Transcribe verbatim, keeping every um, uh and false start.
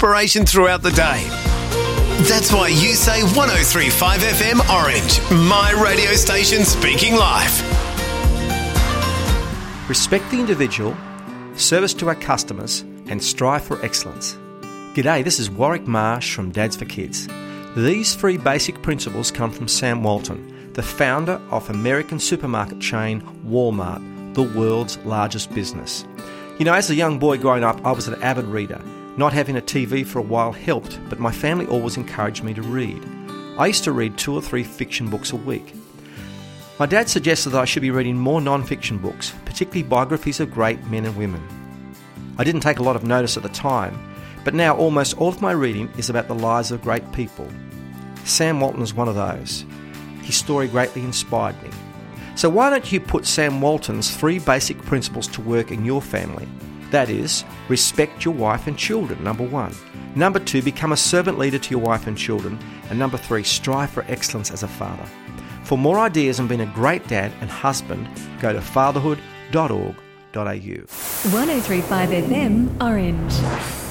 inspiration throughout the day. That's why you say one oh three point five F M Orange, my radio station speaking life. Respect the individual, service to our customers, and strive for excellence. G'day, this is Warwick Marsh from Dads for Kids. These three basic principles come from Sam Walton, the founder of American supermarket chain Walmart, the world's largest business. You know, as a young boy growing up, I was an avid reader. Not having a T V for a while helped, but my family always encouraged me to read. I used to read two or three fiction books a week. My dad suggested that I should be reading more non-fiction books, particularly biographies of great men and women. I didn't take a lot of notice at the time, but now almost all of my reading is about the lives of great people. Sam Walton is one of those. His story greatly inspired me. So why don't you put Sam Walton's three basic principles to work in your family? That is, respect your wife and children, number one. Number two, become a servant leader to your wife and children. And number three, strive for excellence as a father. For more ideas on being a great dad and husband, go to fatherhood dot org dot a u. one oh three point five F M Orange.